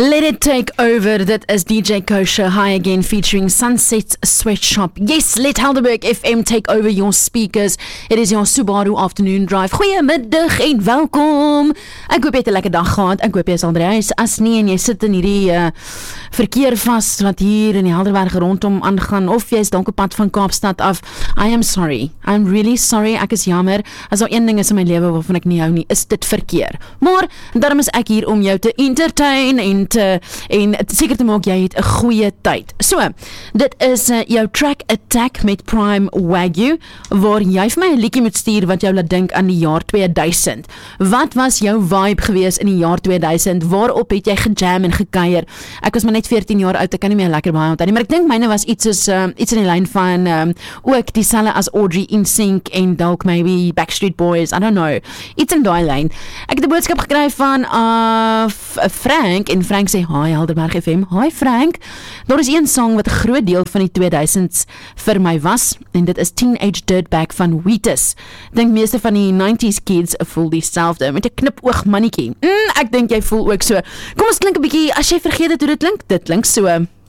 Let It Take Over, dit is DJ Kosher, High Again featuring Sunset Sweatshop. Yes, let Helderberg FM take over your speakers. It is your Subaru Afternoon Drive. Goeiemiddag en welkom. Ek hoop jy het 'n lekker dag gehad. Ek hoop jy is al by huis. As nie en jy sit in hierdie verkeer vas wat hier in die Helderberg rondom aangaan, of jy is dalk op pad van Kaapstad af, I am sorry. I'm really sorry. Ek is jammer. As daar een ding is in my lewe waarvan ek nie hou nie, is dit verkeer. Maar daarom is ek hier om jou te entertain en seker te maak jy het 'n goeie tyd. So, dit is jou Track Attack met Prime Wagyu, waar jy vir my 'n liedjie moet stuur wat jou laat dink aan die jaar 2000. Wat was jou vibe gewees in die jaar 2000? Waarop het jy gejam en gekuier? Ek was maar net 14 jaar oud, ek kan nie meer lekker baie onthou nie, maar ek dink myne was iets soos iets in die lyn van ook dieselfde as Audrey NSYNC en dalk maybe Backstreet Boys, I don't know. Iets in daai lyn. Ek het 'n boodskap gekry van Frank, en Frank sê, hi Helderberg FM, hi Frank, daar is een song wat 'n groot deel van die 2000s vir my was, en dit is Teenage Dirtbag van Wheatus. Dink meeste van die 90s kids voel dieselfde, met 'n knipoog mannetjie. Ek dink jy voel ook so. Kom ons klink 'n bietjie, as jy vergeet het hoe dit klink so.